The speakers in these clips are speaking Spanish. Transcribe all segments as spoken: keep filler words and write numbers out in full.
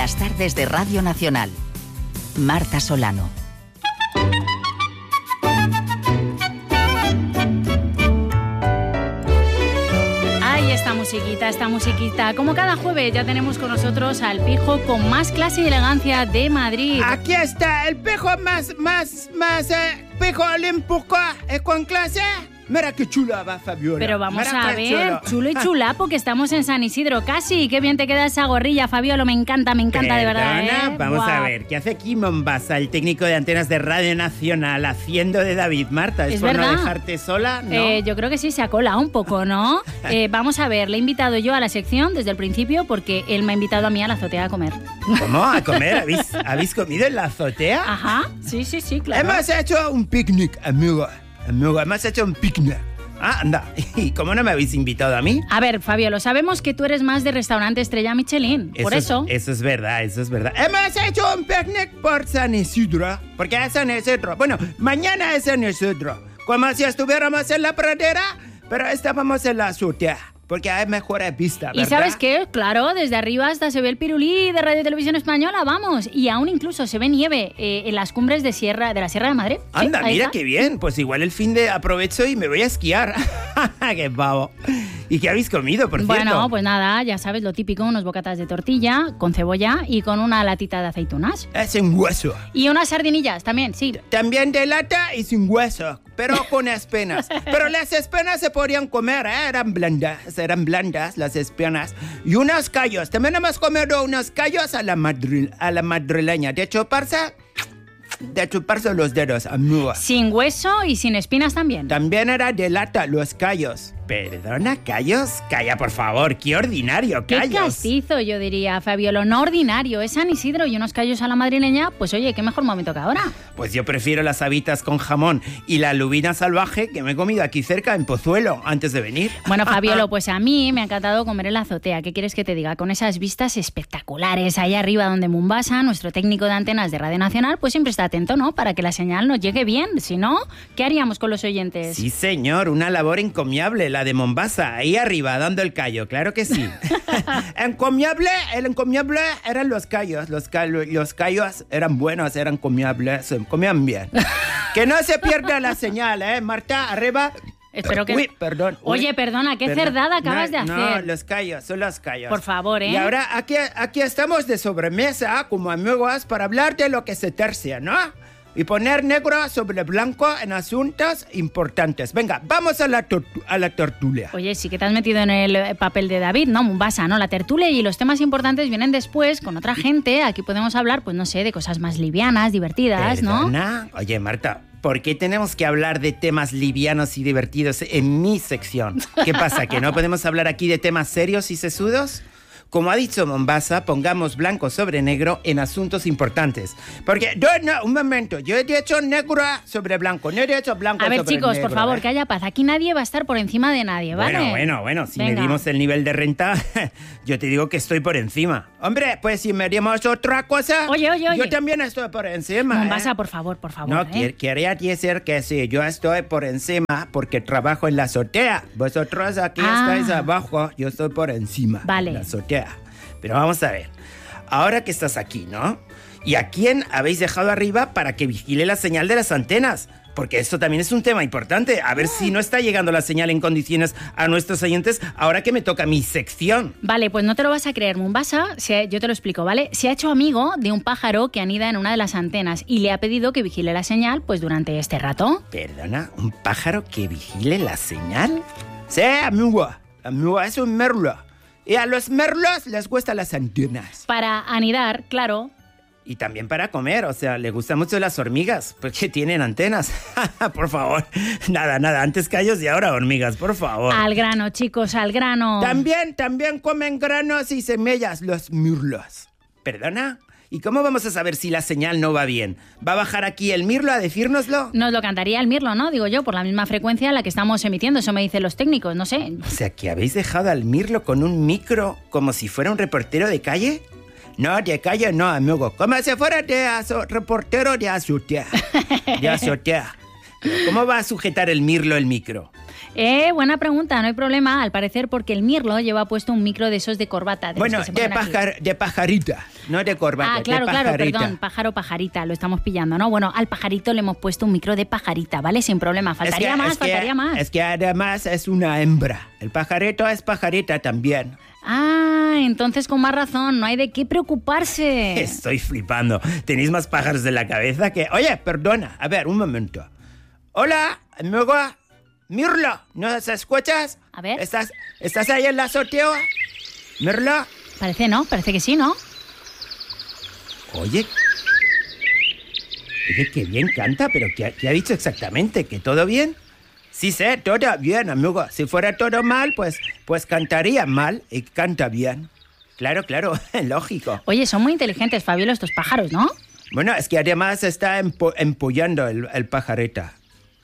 las tardes de Radio Nacional. Marta Solano. Esta musiquita, esta musiquita. Como cada jueves ya tenemos con nosotros al pijo con más clase y elegancia de Madrid. Aquí está el pijo más, más, más, eh, pijo olímpico eh, con clase. Mira qué chula va, Fabiola. Pero vamos Mira a ver, chulo. chulo y chulapo, que estamos en San Isidro casi. Qué bien te queda esa gorrilla, Fabiola. Me encanta, me encanta, de verdad, Perdona, ¿eh? Vamos Guau. a ver, ¿qué hace aquí Mombasa, el técnico de antenas de Radio Nacional, haciendo de David? Marta, ¿es, ¿Es por verdad? no dejarte sola? ¿No? Eh, yo creo que sí, se ha colado un poco, ¿no? Eh, vamos a ver, le he invitado yo a la sección desde el principio porque él me ha invitado a mí a la azotea a comer. ¿Cómo? ¿A comer? ¿Habéis, ¿habéis comido en la azotea? Ajá, sí, sí, sí, claro. Hemos hecho un picnic, amigo. Amigo, hemos hecho un picnic. Ah, anda. ¿Y cómo no me habéis invitado a mí? A ver, Fabio, lo sabemos que tú eres más de restaurante estrella Michelin, por eso. Es, eso es verdad, eso es verdad. Hemos hecho un picnic por San Isidro. Porque es San Isidro. Bueno, mañana es San Isidro. Como si estuviéramos en la pradera, pero estábamos en la azotea. Porque hay mejores vistas, ¿verdad? ¿Y sabes qué? Claro, desde arriba hasta se ve el pirulí de Radio Televisión Española, vamos. Y aún incluso se ve nieve eh, en las cumbres de, Sierra, de la Sierra de Madrid. Anda, Sí, ahí mira está. qué bien. Pues igual el fin de aprovecho y me voy a esquiar. ¡Qué pavo! ¿Y qué habéis comido, por cierto? Bueno, pues nada, ya sabes, lo típico, unos bocatas de tortilla con cebolla y con una latita de aceitunas. Es sin hueso. Y unas sardinillas también, sí. También de lata y sin hueso, pero con espenas. Pero las espenas se podían comer, ¿eh? Eran blandas, eran blandas las espenas. Y unos callos, también hemos comido unos callos a la, madri- a la madrileña. De chuparse, de chuparse los dedos, amigo. Sin hueso y sin espinas también. También era de lata los callos. Perdona, callos. Calla, por favor, qué ordinario, Qué callos. castizo, yo diría, Fabiolo, no ordinario. Es San Isidro y unos callos a la madrileña, pues oye, qué mejor momento que ahora. Pues yo prefiero las habitas con jamón y la lubina salvaje que me he comido aquí cerca en Pozuelo antes de venir. Bueno, Fabiolo, pues a mí me ha encantado comer en la azotea. ¿Qué quieres que te diga? Con esas vistas espectaculares allá arriba donde Mombasa, nuestro técnico de antenas de Radio Nacional, pues siempre está atento, ¿no? Para que la señal nos llegue bien. Si no, ¿qué haríamos con los oyentes? Sí, señor, una labor encomiable, la de Mombasa, ahí arriba, dando el callo, claro que sí. encomiable, el encomiable eran los callos, los, cal- los callos eran buenos, eran comiables, se comían bien. Que no se pierda la señal, ¿eh, Marta? Arriba. Espero que... Uy, perdón. uy, Oye, perdona, qué perdón. cerdada acabas no, de No, hacer. los callos, son los callos. Por favor, ¿eh? Y ahora aquí, aquí estamos de sobremesa, como amigos, para hablar de lo que se tercia, ¿no? Y poner negro sobre blanco en asuntos importantes. Venga, vamos a la, tortu- a la tertulia. Oye, sí que te has metido en el papel de David, ¿no? Mombasa, ¿no? La tertulia y los temas importantes vienen después con otra gente. Aquí podemos hablar, pues no sé, de cosas más livianas, divertidas, ¿no? ¿Perdona? Oye, Marta, ¿por qué tenemos que hablar de temas livianos y divertidos en mi sección? ¿Qué pasa, que no podemos hablar aquí de temas serios y sesudos? Como ha dicho Mombasa, pongamos blanco sobre negro en asuntos importantes. Porque, no, no, un momento, yo he dicho negro sobre blanco, no he dicho blanco A ver, sobre chicos, negro. por favor, ¿eh? que haya paz. Aquí nadie va a estar por encima de nadie, ¿vale? Bueno, bueno, bueno, si Venga. medimos el nivel de renta, yo te digo que estoy por encima. Hombre, pues si medimos otra cosa, Oye, oye, oye. yo también estoy por encima. Mombasa, ¿eh? por favor, por favor. No, ¿eh? quer- quería decir que sí, yo estoy por encima porque trabajo en la azotea. Vosotros aquí Ah. estáis abajo, yo estoy por encima. Vale. En la azotea. Pero vamos a ver, ahora que estás aquí, ¿no? ¿Y a quién habéis dejado arriba para que vigile la señal de las antenas? Porque esto también es un tema importante. A ver si no está llegando la señal en condiciones a nuestros oyentes ahora que me toca mi sección. Vale, pues no te lo vas a creer. Mombasa, se, yo te lo explico, ¿vale? Se ha hecho amigo de un pájaro que anida en una de las antenas y le ha pedido que vigile la señal pues durante este rato. Perdona, ¿un pájaro que vigile la señal? Sí, amigo. Amigo, es un merlo. Y a los merlos les gustan las antenas. Para anidar, claro. Y también para comer, o sea, les gustan mucho las hormigas, porque tienen antenas. Por favor. Nada, nada, antes callos y ahora hormigas, por favor. Al grano, chicos, al grano. También, también comen granos y semillas los mirlos. ¿Perdona? ¿Y cómo vamos a saber si la señal no va bien? ¿Va a bajar aquí el mirlo a decírnoslo? Nos lo cantaría el mirlo, ¿no? Digo yo, por la misma frecuencia a la que estamos emitiendo. Eso me dicen los técnicos, no sé. O sea, ¿que habéis dejado al mirlo con un micro como si fuera un reportero de calle? No, de calle no, amigo. Como si fuera de aso- reportero de azotea. De azotea. ¿Cómo va a sujetar el mirlo el micro? Eh, buena pregunta, no hay problema. Al parecer porque el mirlo lleva puesto un micro de esos de corbata. De Bueno, los que se de, ponen aquí. pajar, de pajarita, no de corbata, Ah, claro, de claro, pajarita. perdón, pájaro, pajarita, lo estamos pillando, ¿no? Bueno, al pajarito le hemos puesto un micro de pajarita, ¿vale? Sin problema, faltaría Es que- más, es que- faltaría más. Es que además es una hembra. El pajarito es pajarita también. Ah, entonces con más razón, no hay de qué preocuparse. Estoy flipando. Tenéis más pájaros en la cabeza que... Oye, perdona, a ver, un momento. Hola, amigo. Mirlo, ¿nos escuchas? A ver. ¿Estás, ¿Estás ahí en la azotea? Mirlo. Parece no, parece que sí, ¿no? Oye. Oye, qué bien canta, pero ¿qué, qué ha dicho exactamente? ¿Que todo bien? Sí, sé, todo bien, amigo. Si fuera todo mal, pues, pues cantaría mal y canta bien. Claro, claro, lógico. Oye, son muy inteligentes, Fabiola, estos pájaros, ¿no? Bueno, es que además está empo empollando el, el pajareta.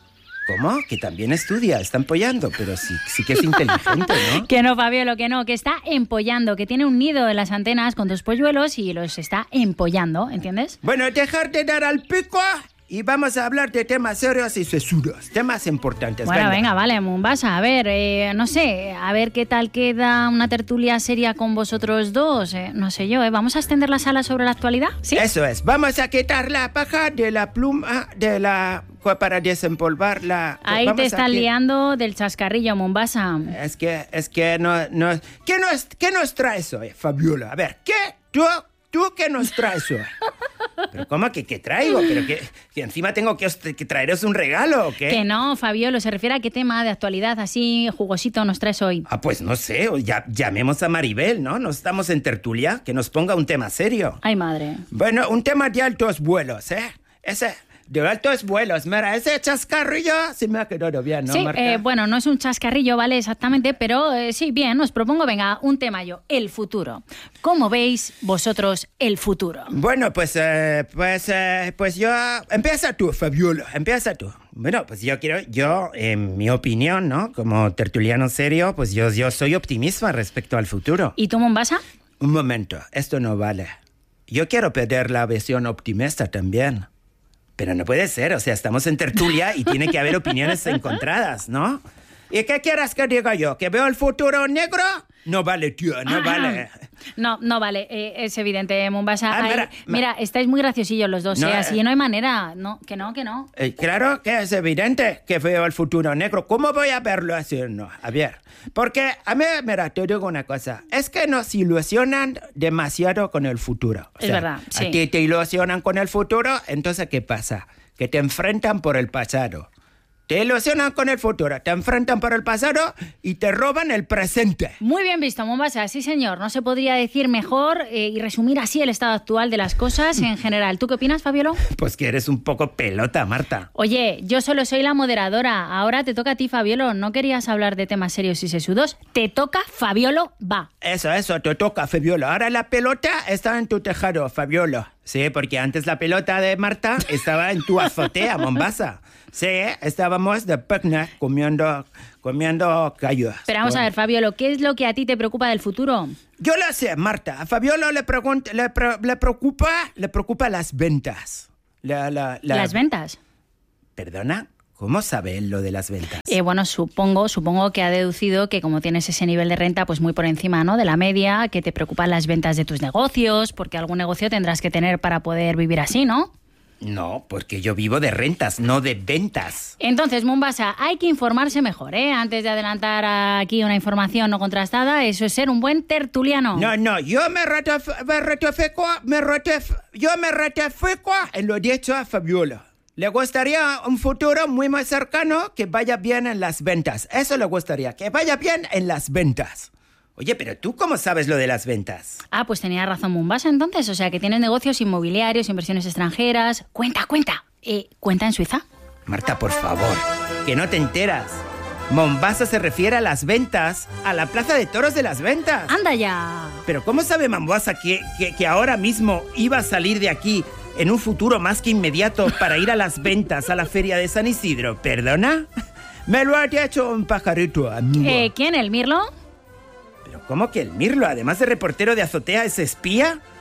¿Cómo? Que también estudia, está empollando, pero sí, sí que es inteligente, ¿no? Que no, Fabiolo, que no, que está empollando, que tiene un nido en las antenas con dos polluelos y los está empollando, ¿entiendes? Bueno, dejar de dar al pico y vamos a hablar de temas serios y sesudos, temas importantes. Bueno, venga, vale, Mombasa, a ver, eh, no sé, a ver qué tal queda una tertulia seria con vosotros dos, eh, no sé yo, ¿eh? ¿Vamos a extender la sala sobre la actualidad? ¿Sí? Eso es, vamos a quitar la paja de la pluma, de la... para desempolvar la... Ahí vamos te a estás qui- liando del chascarrillo, Mombasa. Es que, es que no, no... ¿Qué nos, qué nos traes hoy, Fabiola? A ver, ¿qué? ¿Tú, tú qué nos traes hoy? ¿Pero cómo que qué traigo? ¿Pero que, que encima tengo que, os- que traeros un regalo o qué? Que no, Fabiolo, se refiere a qué tema de actualidad así jugosito nos traes hoy. Ah, pues no sé, o ya, llamemos a Maribel, ¿no? No estamos en tertulia, que nos ponga un tema serio. Ay, madre. Bueno, un tema de altos vuelos, ¿eh? Ese... De altos vuelos, mira, ese chascarrillo sí me ha quedado bien, ¿no, Sí, Marta? eh, bueno, no es un chascarrillo, ¿vale? Exactamente, pero eh, sí, bien, os propongo, venga, un tema yo, el futuro. ¿Cómo veis vosotros el futuro? Bueno, pues, eh, pues, eh, pues yo... Empieza tú, Fabiola, empieza tú. Bueno, pues yo quiero, yo, en mi opinión, ¿no? Como tertuliano serio, pues yo, yo soy optimista respecto al futuro. ¿Y tú, Mombasa? Un momento, esto no vale. Yo quiero pedir la visión optimista también. Pero no puede ser, o sea, estamos en tertulia y tiene que haber opiniones encontradas, ¿no? ¿Y qué quieras que diga yo? ¿Que veo el futuro negro? No vale, tío, no vale. No, no vale, eh, es evidente, Mombasa. Ah, Ay, mira, mira, estáis muy graciosillos los dos, No, ¿eh? eh. Así no hay manera. No, que no, que no. Eh, claro que es evidente que veo el futuro negro. ¿Cómo voy a verlo así? No, a ver. Porque a mí, mira, te digo una cosa. Es que nos ilusionan demasiado con el futuro. O Es verdad, sí. A ti te ilusionan con el futuro, entonces ¿qué pasa? Que te enfrentan por el pasado. Te ilusionan con el futuro, te enfrentan por el pasado y te roban el presente. Muy bien visto, Mombasa, sí señor. No se podría decir mejor eh, y resumir así el estado actual de las cosas en general. ¿Tú qué opinas, Fabiolo? Pues que eres un poco pelota, Marta. Oye, yo solo soy la moderadora. Ahora te toca a ti, Fabiolo. ¿No querías hablar de temas serios y sesudos? Te toca, Fabiolo, va. Eso, eso, te toca, Fabiola. Ahora la pelota está en tu tejado, Fabiola. Sí, porque antes la pelota de Marta estaba en tu azotea, Mombasa. Sí, estábamos de picnic comiendo, comiendo callos. Pero vamos a ver, Fabiolo, ¿qué es lo que a ti te preocupa del futuro? Yo lo sé, Marta. A Fabiola le, pregunta, le, pre- le preocupa, le preocupa las ventas. La, la, la- Las ventas. ¿Perdona? ¿Cómo sabe él lo de las ventas? Eh, bueno, supongo, supongo que ha deducido que como tienes ese nivel de renta pues muy por encima, ¿no?, de la media, que te preocupan las ventas de tus negocios, porque algún negocio tendrás que tener para poder vivir así, ¿no? No, porque yo vivo de rentas, no de ventas. Entonces, Mombasa, hay que informarse mejor, ¿eh? Antes de adelantar aquí una información no contrastada, eso es ser un buen tertuliano. No, no, yo me ratif- me ratifico, me ratif- yo me ratifico en lo dicho a Fabiola. Le gustaría un futuro muy más cercano que vaya bien en las ventas. Eso le gustaría, que vaya bien en las ventas. Oye, pero ¿tú cómo sabes lo de las ventas? Ah, pues tenía razón Mombasa entonces, o sea que tienes negocios inmobiliarios, inversiones extranjeras. Cuenta, cuenta. Eh, ¿Cuenta en Suiza? Marta, por favor, que no te enteras. Mombasa se refiere a las ventas, a la plaza de toros de las ventas. ¡Anda ya! Pero ¿cómo sabe Mombasa que, que, que ahora mismo iba a salir de aquí en un futuro más que inmediato para ir a las ventas a la feria de San Isidro? ¿Perdona? Me lo ha dicho un pajarito, amigo. Eh, ¿Quién, el Mirlo? ¿Pero cómo que el Mirlo, además de reportero de azotea, es espía?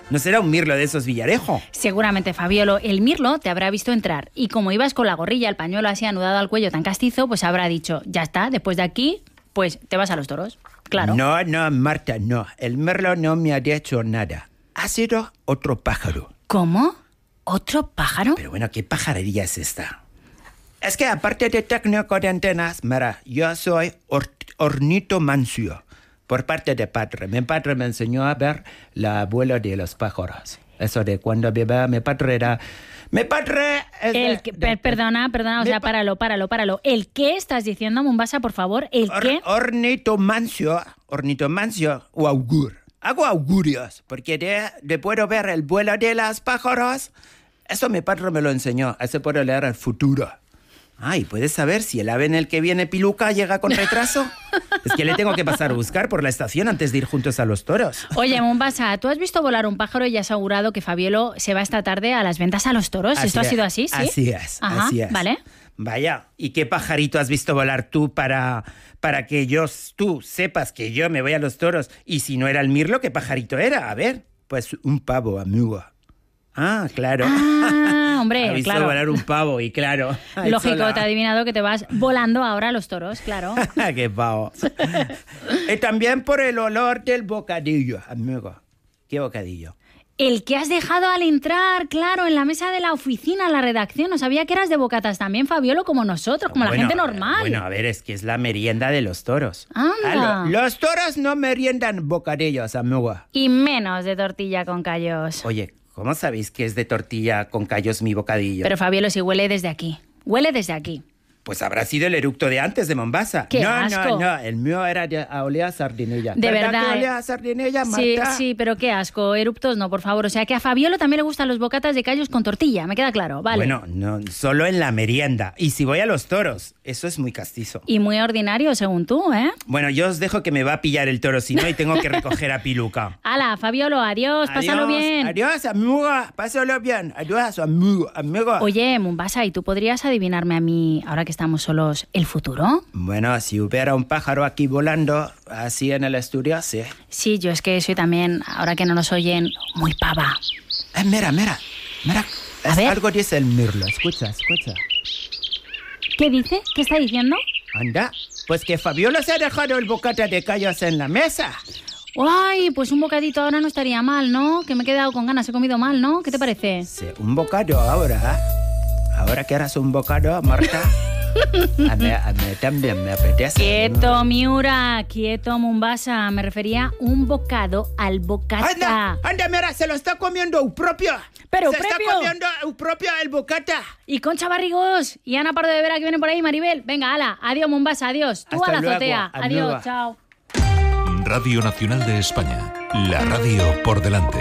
¿No será un mirlo de esos Villarejo? Seguramente, Fabiolo, el mirlo te habrá visto entrar y como ibas con la gorrilla, el pañuelo así anudado al cuello tan castizo, pues habrá dicho, ya está, después de aquí, pues te vas a los toros. Claro. No, no, Marta, no. El mirlo no me ha dicho nada. Ha sido otro pájaro. ¿Cómo? ¿Otro pájaro? Pero bueno, ¿qué pajarería es esta? Es que aparte de técnico de antenas, mira, yo soy or- ornitomancio. Por parte de padre. Mi padre me enseñó a ver la abuela de los pájaros. Eso de cuando bebé, mi padre era... Mi padre... Es El de, que, de, per, perdona, perdona, o sea, pa- páralo, páralo, páralo. ¿El qué estás diciendo, Mombasa, por favor? ¿El or, qué? Ornitomancio, ornitomancio o augur. Hago augurios, porque de, de puedo ver el vuelo de los pájaros. Eso mi padre me lo enseñó. Eso puedo leer el futuro. Ay, ¿puedes saber si el ave en el que viene Piluca llega con retraso? Es que le tengo que pasar a buscar por la estación antes de ir juntos a los toros. Oye, Mombasa, ¿tú has visto volar un pájaro y has asegurado que Fabiolo se va esta tarde a las ventas a los toros? Así ¿Esto es, ha sido así, sí? Así es, Ajá, así es. vale. Vaya, ¿y qué pajarito has visto volar tú para, para que yo, tú sepas que yo me voy a los toros? Y si no era el mirlo, ¿qué pajarito era? A ver, pues un pavo, amigo. Ah, claro. Ah, hombre, Ha visto claro. volar un pavo y claro. ha Lógico, hecho la- te ha adivinado que te vas volando ahora a los toros, claro. ¡Qué pavo! Y también por el olor del bocadillo, amigo. ¿Qué bocadillo? El que has dejado al entrar, claro, en la mesa de la oficina, la redacción. No sabía que eras de bocatas también, Fabiolo, como nosotros, como la Bueno, gente normal. Bueno, a ver, es que es la merienda de los toros. Anda. Ah, lo- los toros no meriendan bocadillos, amigo. Y menos de tortilla con callos. Oye, ¿cómo sabéis que es de tortilla con callos mi bocadillo? Pero Fabiolo, si huele desde aquí. Huele desde aquí. Pues habrá sido el eructo de antes de Mombasa. ¡Qué no, asco! no, no, el mío era de a olea a sardinilla. De verdad, que eh. olea a sardinilla, Sí, Marta? sí, pero qué asco. Eruptos no, por favor. O sea, que a Fabiolo también le gustan los bocatas de callos con tortilla. Me queda claro, vale. Bueno, no, solo en la merienda. Y si voy a los toros, eso es muy castizo. Y muy ordinario, según tú, ¿eh? Bueno, yo os dejo que me va a pillar el toro, si no, y tengo que recoger a Piluca. Hala, Fabiolo, adiós, pásalo Adiós, bien. Adiós, amigo. Pásalo bien. Adiós, amigo. amigo. Oye, Mombasa, ¿y tú podrías adivinarme a mí, ahora que estamos solos, el futuro? Bueno, si hubiera un pájaro aquí volando, así en el estudio, sí. Sí, yo es que soy también, ahora que no nos oyen, muy pava. Eh, mira, mira. Mira. A Es ver. algo dice el mirlo. Escucha, escucha. ¿Qué dice? ¿Qué está diciendo? Anda. Pues que Fabiola se ha dejado el bocata de callos en la mesa. Ay, pues un bocadito ahora no estaría mal, ¿no? Que me he quedado con ganas, he comido mal, ¿no? ¿Qué te parece? Sí, un bocado ahora. Ahora que harás un bocado, Marta. A mí, a mí también me apetece. Quieto, Miura, quieto, Mombasa. Me refería un bocado al bocata. ¡Anda! ¡Anda, mira! Se lo está comiendo el propio. Pero Se propio. está comiendo el propio el bocata. Y Concha Barrigos y Ana Pardo de Vera que vienen por ahí, Maribel. Venga, ala, adiós, Mombasa, adiós. Tú Hasta a la luego, azotea. amigo. Adiós, chao. Radio Nacional de España. La radio por delante.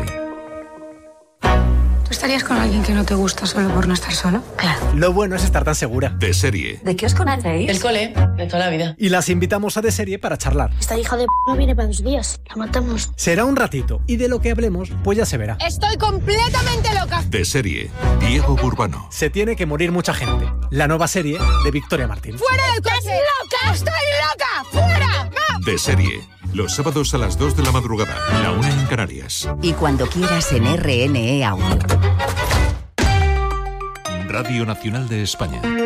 ¿Tú estarías con alguien que no te gusta solo por no estar solo? Claro. Lo bueno es estar tan segura. De serie. ¿De qué os conocéis? El cole, de toda la vida. Y las invitamos a De Serie para charlar. Esta hija de p no viene para dos días. La matamos. Será un ratito y de lo que hablemos, pues ya se verá. Estoy completamente loca. De serie. Diego Burbano. Se tiene que morir mucha gente. La nueva serie de Victoria Martín. ¡Fuera del coche! ¡Estás loca! ¡Estoy loca! ¡Fuera! ¡No! De serie. Los sábados a las dos de la madrugada. La una en Canarias. Y cuando quieras en R N E Audio. Radio Nacional de España.